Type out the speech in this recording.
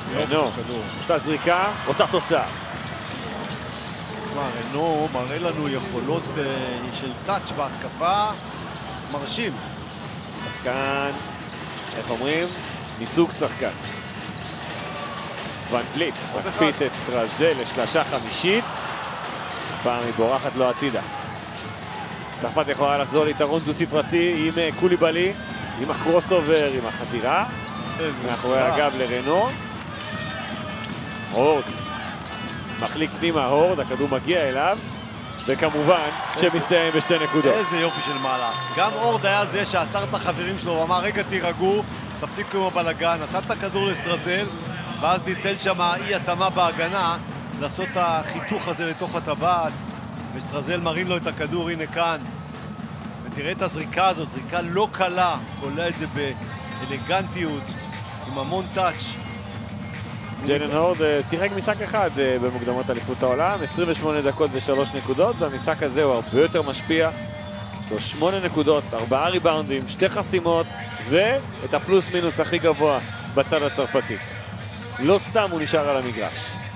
רנו, אותה זריקה, אותה תוצאה. רנו מראה לנו יכולות של טאץ' בהתקפה מרשים. שחקן, איך אומרים? מסוג שחקן. ון פליט מקפיץ את סטרזל לשלשה חמישית. פעם היא בורחת לו הצידה. צרפת יכולה לחזור ליתרון דו ספרתי עם קוליבאלי, עם הקרוס אובר, עם החתירה. מאחורי הגב לרנו. הורד. מחליק פנימה הורד, הכדור מגיע אליו. וכמובן שמסתיים בשתי נקודות. איזה יופי של מהלך. גם הורד היה זה שעצר את החברים שלו ואמר רגע תירגעו, תפסיקו עם הבלגן, נתן את הכדור לסטרזל ואז ניצל שם אי התאמה בהגנה לעשות את החיתוך הזה לתוך הטבעת וסטרזל מרים לו את הכדור, הנה כאן ותראה את הזריקה הזאת, זריקה לא קלה, קולה את זה באלגנטיות עם המון טאץ'. ג'יילן הורד שיחק משחק אחד במוקדמות אליפות העולם, 28 דקות ו3 נקודות, והמשחק הזה הוא הרבה יותר משפיע. יש לו 8 נקודות, 4 ריבאונדים, 2 חסימות ואת הפלוס מינוס הכי גבוה בצד הצרפתי. לא סתם הוא נשאר על המגרש.